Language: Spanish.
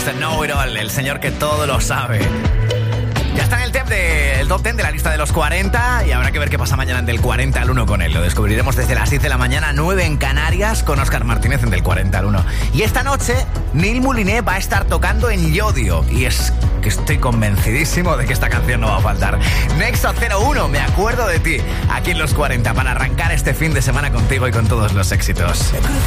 Mr. Know-It-All, el señor que todo lo sabe. Ya está en el top 10 de la lista de los 40 y habrá que ver qué pasa mañana en Del 40 al 1 con él. Lo descubriremos desde las 10 de la mañana, 9 en Canarias, con Óscar Martínez en Del 40 al 1. Y esta noche, Neil Mouliné va a estar tocando en Llodio. Y es que estoy convencidísimo de que esta canción no va a faltar. Nexo 01, me acuerdo de ti, aquí en los 40, para arrancar este fin de semana contigo y con todos los éxitos.